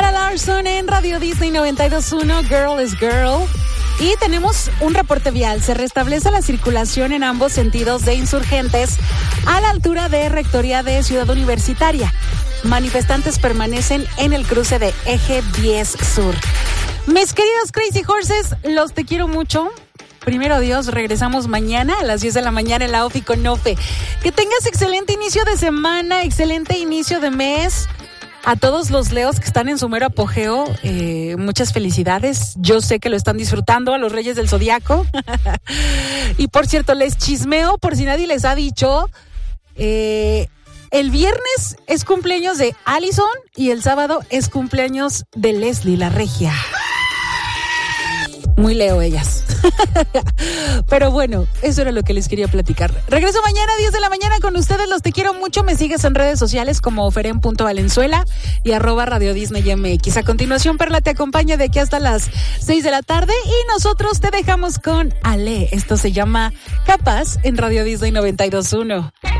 Zara Larsson en Radio Disney 92.1, Girl is Girl. Y tenemos un reporte vial. Se restablece la circulación en ambos sentidos de Insurgentes a la altura de Rectoría de Ciudad Universitaria. Manifestantes permanecen en el cruce de Eje 10 Sur. Mis queridos Crazy Horses, los te quiero mucho. Primero Dios, regresamos mañana a las 10 de la mañana en la OFI con Ofe. Que tengas excelente inicio de semana, excelente inicio de mes. A todos los leos que están en su mero apogeo, muchas felicidades. Yo sé que lo están disfrutando, a los Reyes del Zodiaco. Y por cierto, les chismeo, por si nadie les ha dicho, el viernes es cumpleaños de Allison y el sábado es cumpleaños de Leslie, la regia. Muy leo ellas. Pero bueno, eso era lo que les quería platicar. Regreso mañana a 10 de la mañana con ustedes. Los te quiero mucho. Me sigues en redes sociales como feren.valenzuela y @Radio Disney MX. A continuación, Perla te acompaña de aquí hasta las 6 de la tarde y nosotros te dejamos con Ale. Esto se llama Capaz en Radio Disney 92.1.